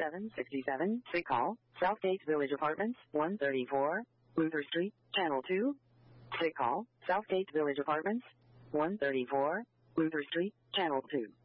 6767. Sick call. Southgate Village Apartments, 134, Luther Street, Channel 2. Sick call. Southgate Village Apartments, 134, Luther Street, Channel 2.